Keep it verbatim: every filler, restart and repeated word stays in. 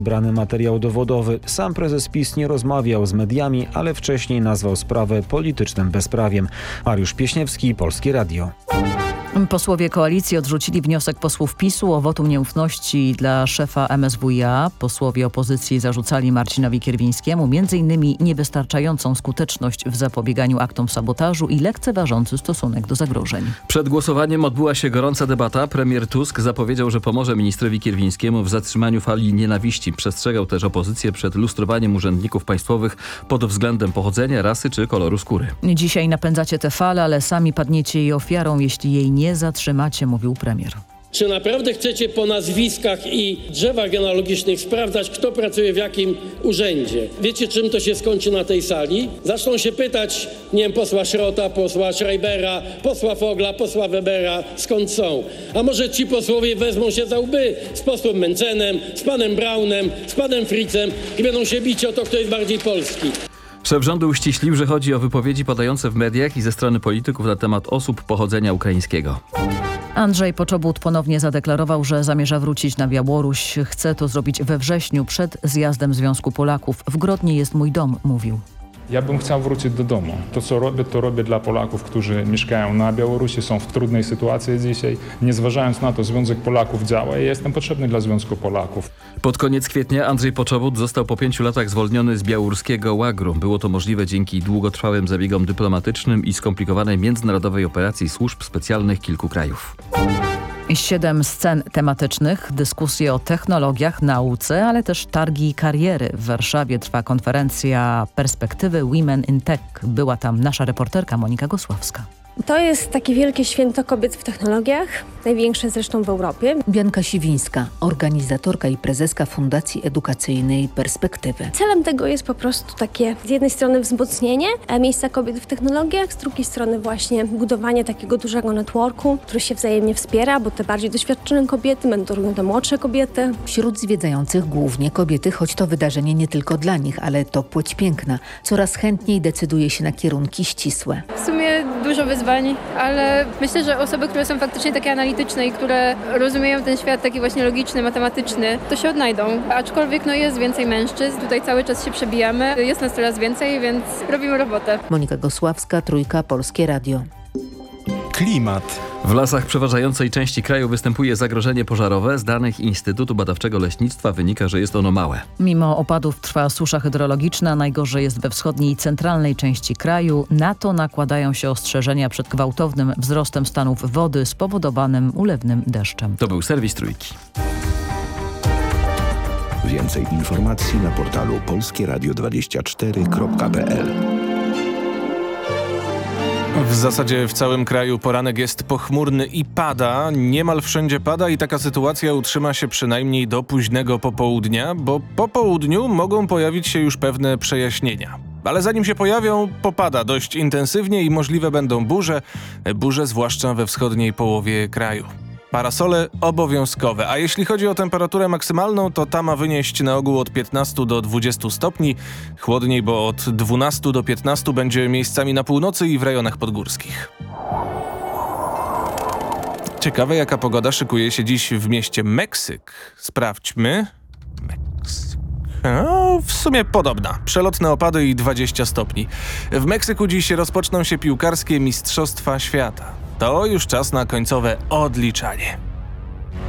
Brany materiał dowodowy. Sam prezes PiS nie rozmawiał z mediami, ale wcześniej nazwał sprawę politycznym bezprawiem. Mariusz Pieśniewski, Polskie Radio. Posłowie koalicji odrzucili wniosek posłów PiSu o wotum nieufności dla szefa M S W i A. Posłowie opozycji zarzucali Marcinowi Kierwińskiemu między innymi niewystarczającą skuteczność w zapobieganiu aktom sabotażu i lekceważący stosunek do zagrożeń. Przed głosowaniem odbyła się gorąca debata. Premier Tusk zapowiedział, że pomoże ministrowi Kierwińskiemu w zatrzymaniu fali nienawiści. Przestrzegał też opozycję przed lustrowaniem urzędników państwowych pod względem pochodzenia, rasy czy koloru skóry. Dzisiaj napędzacie tę falę, ale sami padniecie jej ofiarą, jeśli jej nie zatrzymacie, mówił premier. Czy naprawdę chcecie po nazwiskach i drzewach genealogicznych sprawdzać, kto pracuje w jakim urzędzie? Wiecie, czym to się skończy na tej sali? Zaczną się pytać, nie wiem, posła Szrota, posła Schreibera, posła Fogla, posła Webera, skąd są. A może ci posłowie wezmą się za łby z posłem Mencenem, z panem Braunem, z panem Fritzem i będą się bić o to, kto jest bardziej polski. Szef rządu uściślił, że chodzi o wypowiedzi padające w mediach i ze strony polityków na temat osób pochodzenia ukraińskiego. Andrzej Poczobut ponownie zadeklarował, że zamierza wrócić na Białoruś. Chce to zrobić we wrześniu przed zjazdem Związku Polaków. W Grodnie jest mój dom, mówił. Ja bym chciał wrócić do domu. To, co robię, to robię dla Polaków, którzy mieszkają na Białorusi, są w trudnej sytuacji dzisiaj. Nie zważając na to, Związek Polaków działa i jestem potrzebny dla Związku Polaków. Pod koniec kwietnia Andrzej Poczobut został po pięciu latach zwolniony z białoruskiego łagru. Było to możliwe dzięki długotrwałym zabiegom dyplomatycznym i skomplikowanej międzynarodowej operacji służb specjalnych kilku krajów. Siedem scen tematycznych, dyskusje o technologiach, nauce, ale też targi i kariery. W Warszawie trwa konferencja Perspektywy Women in Tech. Była tam nasza reporterka Monika Gosławska. To jest takie wielkie święto kobiet w technologiach, największe zresztą w Europie. Bianka Siwińska, organizatorka i prezeska Fundacji Edukacyjnej Perspektywy. Celem tego jest po prostu takie z jednej strony wzmocnienie miejsca kobiet w technologiach, z drugiej strony właśnie budowanie takiego dużego networku, który się wzajemnie wspiera, bo te bardziej doświadczone kobiety mentorują te młodsze kobiety. Wśród zwiedzających głównie kobiety, choć to wydarzenie nie tylko dla nich, ale to płeć piękna. Coraz chętniej decyduje się na kierunki ścisłe. W sumie dużo wyzwań, ale myślę, że osoby, które są faktycznie takie analityczne i które rozumieją ten świat taki właśnie logiczny, matematyczny, to się odnajdą. Aczkolwiek no jest więcej mężczyzn, tutaj cały czas się przebijamy, jest nas coraz więcej, więc robimy robotę. Monika Gosławska, Trójka, Polskie Radio. Klimat. W lasach przeważającej części kraju występuje zagrożenie pożarowe. Z danych Instytutu Badawczego Leśnictwa wynika, że jest ono małe. Mimo opadów trwa susza hydrologiczna. Najgorzej jest we wschodniej i centralnej części kraju. Na to nakładają się ostrzeżenia przed gwałtownym wzrostem stanów wody spowodowanym ulewnym deszczem. To był serwis Trójki. Więcej informacji na portalu polskie radio dwadzieścia cztery kropka p l. W zasadzie w całym kraju poranek jest pochmurny i pada. Niemal wszędzie pada i taka sytuacja utrzyma się przynajmniej do późnego popołudnia, bo po południu mogą pojawić się już pewne przejaśnienia. Ale zanim się pojawią, popada dość intensywnie i możliwe będą burze, burze zwłaszcza we wschodniej połowie kraju. Parasole obowiązkowe, a jeśli chodzi o temperaturę maksymalną, to ta ma wynieść na ogół od piętnastu do dwudziestu stopni. Chłodniej, bo od dwunastu do piętnastu będzie miejscami na północy i w rejonach podgórskich. Ciekawe, jaka pogoda szykuje się dziś w mieście Meksyk. Sprawdźmy. Meksyk. No, w sumie podobna. Przelotne opady i dwadzieścia stopni. W Meksyku dziś rozpoczną się piłkarskie Mistrzostwa Świata. To już czas na końcowe odliczanie.